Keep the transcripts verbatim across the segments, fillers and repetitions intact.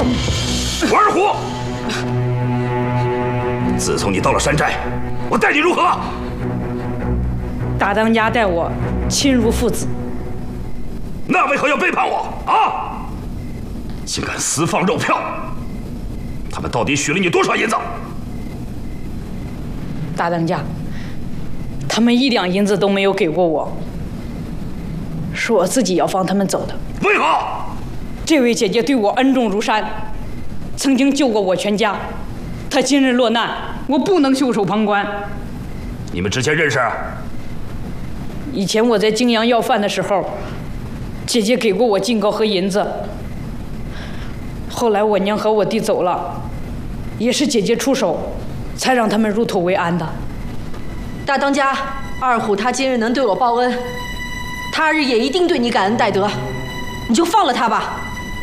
王二虎，自从你到了山寨，我待你如何？ 大当家待我亲如父子。 那为何要背叛我啊？竟敢私放肉票！他们到底许了你多少银子？ 大当家，他们一两银子都没有给过我，是我自己要放他们走的。 为何？ 这位姐姐对我恩重如山，曾经救过我全家。她今日落难，我不能袖手旁观。 你们之前认识？ 以前我在泾阳要饭的时候，姐姐给过我进膏和银子。后来我娘和我弟走了，也是姐姐出手，才让他们入土为安的。 大当家，二虎他今日能对我报恩，他日也一定对你感恩戴德，你就放了他吧。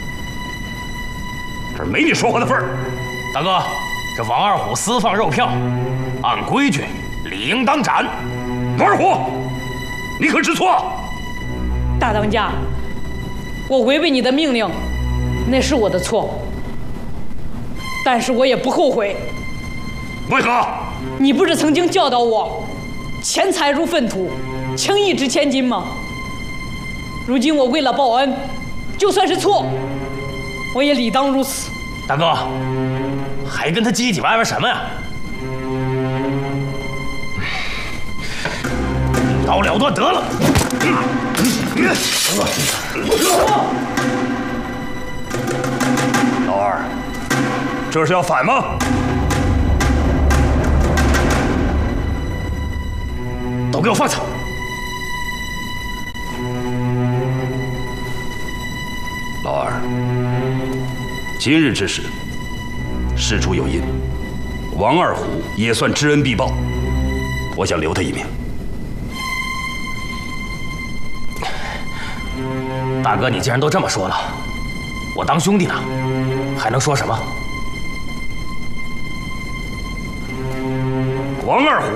这儿没你说话的份儿。 大哥，这王二虎私放肉票，按规矩理应当斩。 王二虎，你可知错？ 大当家，我违背你的命令，那是我的错，但是我也不后悔。 为何？ 你不是曾经教导我，钱财如粪土，轻易值千金吗？如今我为了报恩，就算是错，我也理当如此。 大哥，还跟他唧唧歪歪什么呀？一刀了断得了。 老二，这是要反吗？ 都给我放下！ 老二，今日之事，事出有因，王二虎也算知恩必报，我想留他一命。 大哥，你既然都这么说了，我当兄弟的，还能说什么？ 王二虎